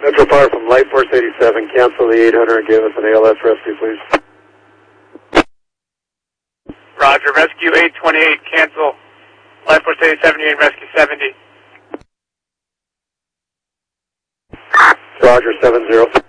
Metro Power from Light Force 87, cancel the 800 and give us an ALS rescue, please. Roger, rescue 828, cancel. Light Force 878, rescue 70. Roger, 70.